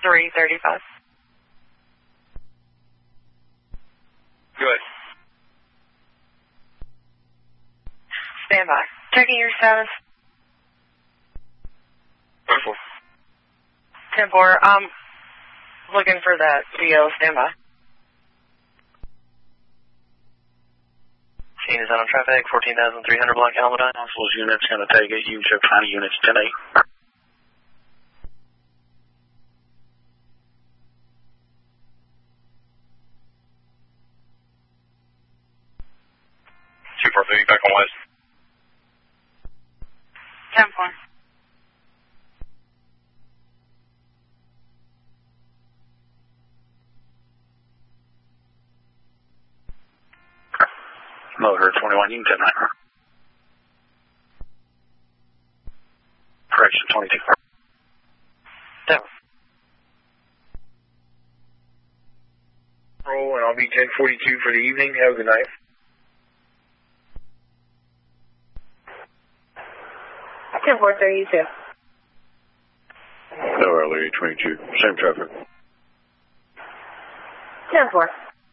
335. Good. Stand by. Checking your status. 10-4. I'm looking for that CO. Stand by. Scene is on traffic, 14,300 block Almadine. Hospital's unit's going to take it. You check 90 units, 10-8. Back on west. 10-4. Motor 21, you can 10-9. Correction 22. Down. Roll, and I'll be 10:42 for the evening. Have a good night. Ten 432. No early 22. Same traffic. 10-4.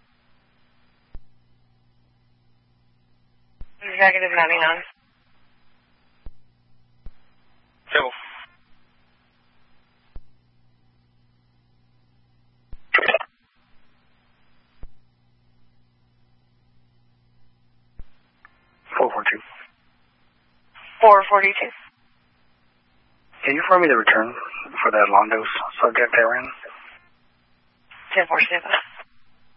Negative 99. Civil. Four 442. Can you inform me the return for that Londo's subject they ran? 10-4 stand by.